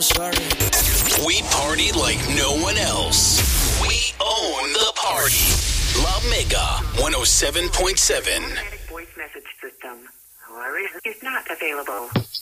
sorry. We party like no one else. We own the party. La Mega 107.7. Voice message system. Is not available.